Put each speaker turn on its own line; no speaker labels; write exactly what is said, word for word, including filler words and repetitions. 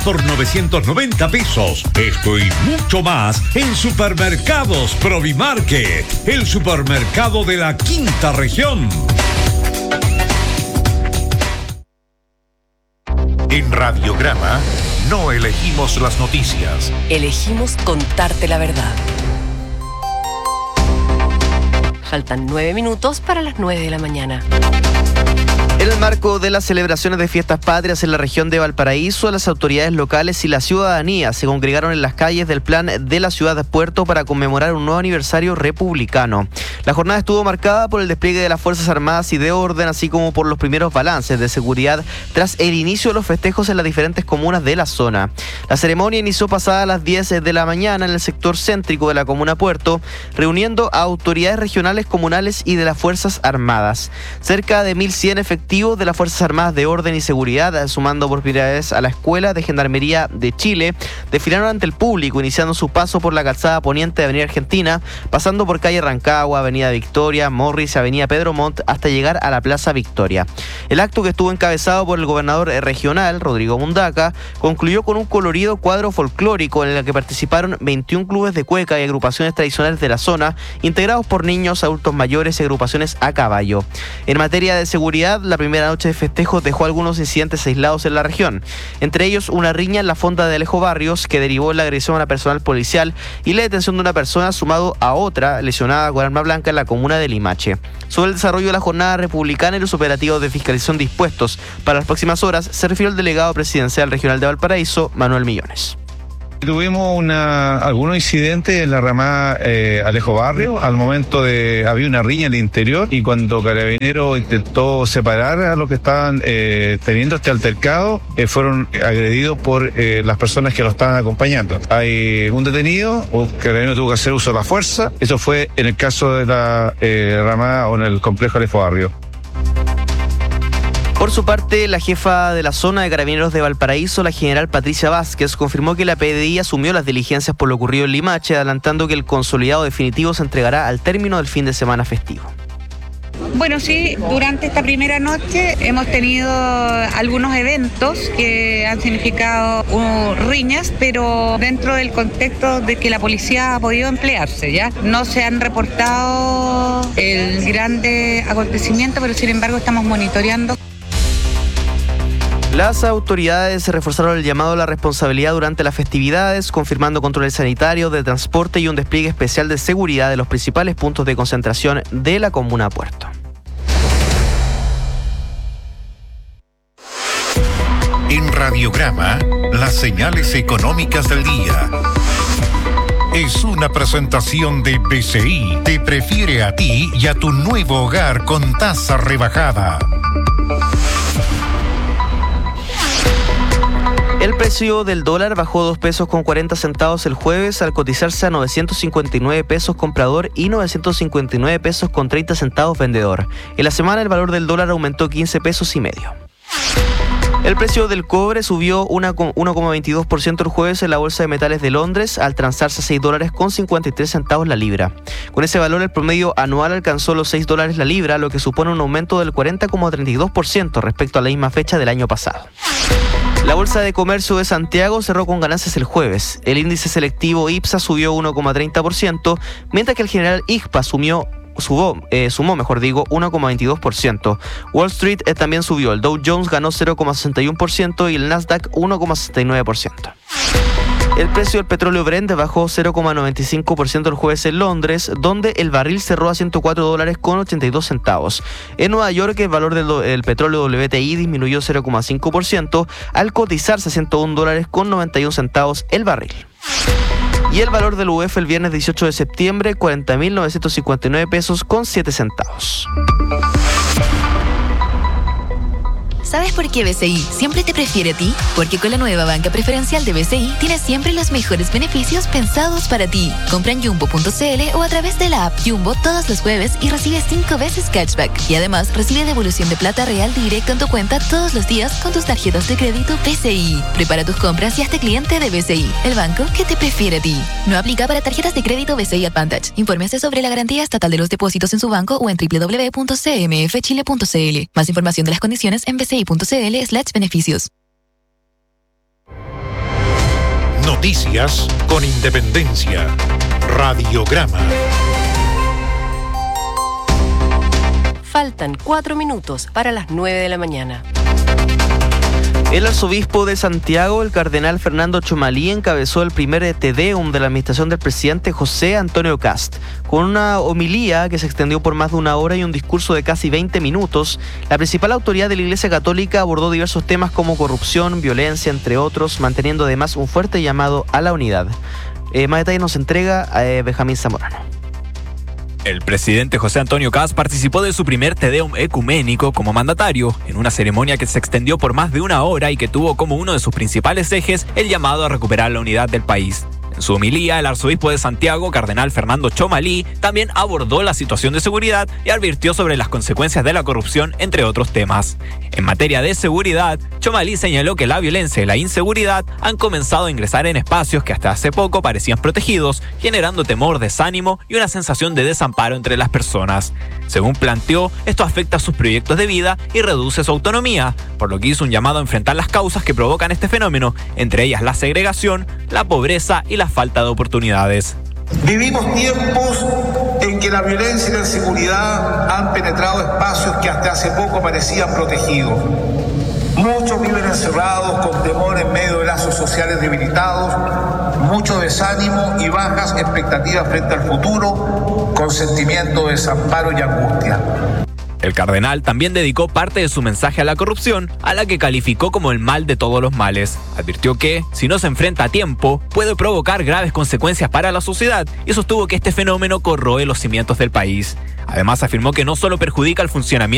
por novecientos noventa pesos. Esto y mucho más en Supermercados Provimarket, el supermercado de la quinta región. En Radiograma no elegimos las noticias.
Elegimos contarte la verdad. Faltan nueve minutos para las nueve de la mañana.
En el marco de las celebraciones de fiestas patrias en la región de Valparaíso, las autoridades locales y la ciudadanía se congregaron en las calles del plan de la ciudad de Puerto para conmemorar un nuevo aniversario republicano. La jornada estuvo marcada por el despliegue de las Fuerzas Armadas y de orden, así como por los primeros balances de seguridad tras el inicio de los festejos en las diferentes comunas de la zona. La ceremonia inició pasada las diez de la mañana en el sector céntrico de la comuna Puerto, reuniendo a autoridades regionales, comunales y de las Fuerzas Armadas. Cerca de mil cien efectivos de las Fuerzas Armadas de Orden y Seguridad, sumando por primera vez a la Escuela de Gendarmería de Chile, desfilaron ante el público, iniciando su paso por la calzada poniente de Avenida Argentina, pasando por calle Rancagua, Avenida Victoria, Morris y Avenida Pedro Montt, hasta llegar a la Plaza Victoria. El acto, que estuvo encabezado por el gobernador regional, Rodrigo Mundaca, concluyó con un colorido cuadro folclórico en el que participaron veintiún clubes de cueca y agrupaciones tradicionales de la zona, integrados por niños, adultos mayores y agrupaciones a caballo. En materia de seguridad, la primera noche de festejos dejó algunos incidentes aislados en la región, entre ellos una riña en la fonda de Alejo Barrios que derivó en la agresión a personal policial y la detención de una persona, sumado a otra lesionada con arma blanca en la comuna de Limache. Sobre el desarrollo de la jornada republicana y los operativos de fiscalización dispuestos para las próximas horas, se refirió el delegado presidencial regional de Valparaíso, Manuel Millones.
Tuvimos una, algunos incidentes en la ramada eh, Alejo Barrio. Al momento de había una riña en el interior y cuando Carabinero intentó separar a los que estaban eh, teniendo este altercado, eh, fueron agredidos por eh, las personas que lo estaban acompañando. Hay un detenido, un Carabinero tuvo que hacer uso de la fuerza. Eso fue en el caso de la eh, ramada o en el complejo Alejo Barrio.
Por su parte, la jefa de la zona de Carabineros de Valparaíso, la general Patricia Vázquez, confirmó que la P D I asumió las diligencias por lo ocurrido en Limache, adelantando que el consolidado definitivo se entregará al término del fin de semana festivo.
Bueno, sí, durante esta primera noche hemos tenido algunos eventos que han significado uh, riñas, pero dentro del contexto de que la policía ha podido emplearse, ¿ya? No se han reportado el grande acontecimiento, pero sin embargo estamos monitoreando.
Las autoridades reforzaron el llamado a la responsabilidad durante las festividades, confirmando controles sanitarios, de transporte y un despliegue especial de seguridad de los principales puntos de concentración de la comuna Puerto.
En Radiograma, las señales económicas del día. Es una presentación de B C I. Te prefiere a ti y a tu nuevo hogar con tasa rebajada.
El precio del dólar bajó dos pesos con cuarenta centavos el jueves al cotizarse a novecientos cincuenta y nueve pesos comprador y novecientos cincuenta y nueve pesos con treinta centavos vendedor. En la semana el valor del dólar aumentó quince pesos y medio. El precio del cobre subió uno coma veintidós por ciento el jueves en la Bolsa de Metales de Londres al transarse seis dólares con cincuenta y tres centavos la libra. Con ese valor el promedio anual alcanzó los seis dólares la libra, lo que supone un aumento del cuarenta coma treinta y dos por ciento respecto a la misma fecha del año pasado. La Bolsa de Comercio de Santiago cerró con ganancias el jueves. El índice selectivo IPSA subió uno coma treinta por ciento, mientras que el general I G P A sumió Subó, eh, sumó, mejor digo, uno coma veintidós por ciento. Wall Street eh, también subió. El Dow Jones ganó cero coma sesenta y uno por ciento y el Nasdaq uno coma sesenta y nueve por ciento. El precio del petróleo Brent bajó cero coma noventa y cinco por ciento el jueves en Londres, donde el barril cerró a ciento cuatro dólares con ochenta y dos centavos. En Nueva York, el valor del do- el petróleo W T I disminuyó cero coma cinco por ciento al cotizarse a ciento uno dólares con noventa y uno centavos el barril. Y el valor del U F el viernes dieciocho de septiembre, cuarenta mil novecientos cincuenta y nueve pesos con siete centavos.
¿Sabes por qué B C I siempre te prefiere a ti? Porque con la nueva banca preferencial de B C I tienes siempre los mejores beneficios pensados para ti. Compra en jumbo punto c l o a través de la app Jumbo todos los jueves y recibe cinco veces cashback. Y además recibe devolución de plata real directo en tu cuenta todos los días con tus tarjetas de crédito B C I. Prepara tus compras y hazte cliente de B C I, el banco que te prefiere a ti. No aplica para tarjetas de crédito B C I Advantage. Infórmese sobre la garantía estatal de los depósitos en su banco o en doble u doble u doble u punto c m f chile punto c l. Más información de las condiciones en bci punto c l slash beneficios.
Noticias con independencia. Radiograma.
Faltan cuatro minutos para las nueve de la mañana.
El arzobispo de Santiago, el cardenal Fernando Chomalí, encabezó el primer Te Deum de la administración del presidente José Antonio Kast. Con una homilía que se extendió por más de una hora y un discurso de casi veinte minutos, la principal autoridad de la Iglesia Católica abordó diversos temas como corrupción, violencia, entre otros, manteniendo además un fuerte llamado a la unidad. Eh, más detalles nos entrega eh, Benjamín Zamorano.
El presidente José Antonio Kast participó de su primer Te Deum ecuménico como mandatario, en una ceremonia que se extendió por más de una hora y que tuvo como uno de sus principales ejes el llamado a recuperar la unidad del país. En su homilía, el arzobispo de Santiago, cardenal Fernando Chomalí, también abordó la situación de seguridad y advirtió sobre las consecuencias de la corrupción, entre otros temas. En materia de seguridad, Chomalí señaló que la violencia y la inseguridad han comenzado a ingresar en espacios que hasta hace poco parecían protegidos, generando temor, desánimo y una sensación de desamparo entre las personas. Según planteó, esto afecta a sus proyectos de vida y reduce su autonomía, por lo que hizo un llamado a enfrentar las causas que provocan este fenómeno, entre ellas la segregación, la pobreza y la falta de oportunidades.
Vivimos tiempos en que la violencia y la inseguridad han penetrado espacios que hasta hace poco parecían protegidos. Muchos viven encerrados con temor en medio de lazos sociales debilitados, mucho desánimo y bajas expectativas frente al futuro, con sentimiento de desamparo y angustia.
El cardenal también dedicó parte de su mensaje a la corrupción, a la que calificó como el mal de todos los males. Advirtió que, si no se enfrenta a tiempo, puede provocar graves consecuencias para la sociedad y sostuvo que este fenómeno corroe los cimientos del país. Además, afirmó que no solo perjudica el funcionamiento